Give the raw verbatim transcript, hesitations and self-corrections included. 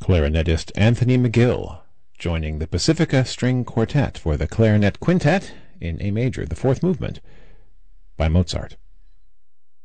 clarinetist Anthony McGill, joining the Pacifica String Quartet for the Clarinet Quintet in A major, the fourth movement, by Mozart.